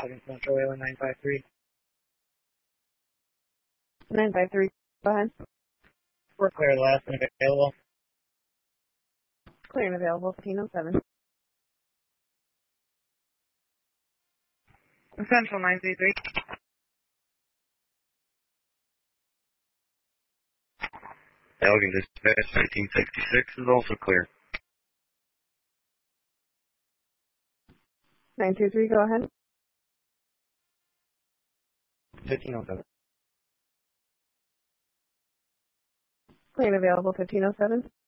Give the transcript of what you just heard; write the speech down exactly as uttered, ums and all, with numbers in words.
Elgin Central, Wayland nine five three. nine five three, go ahead. We're clear, the last one available. Clear and available, fifteen oh seven. Central nine three three. Elgin Dispatch nineteen sixty-six is also clear. nine two three, go ahead. fifteen oh seven. Clear and available, fifteen oh seven.